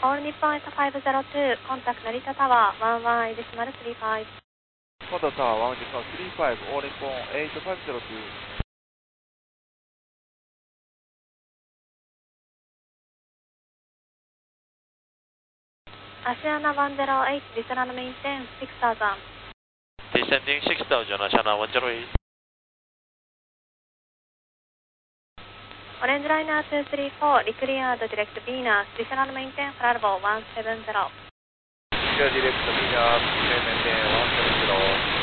All Nippon S502, contact Narita Tower 11 decimal 35. Contact Tower 11 decimal 35, All Nippon 8502. Asiana 108, descend and maintain 6000. Descending 6000, Asiana 108. Orange Liner 234, declared direct Venus, descend and maintain flight level 170. Clear direct Venus, maintain 170.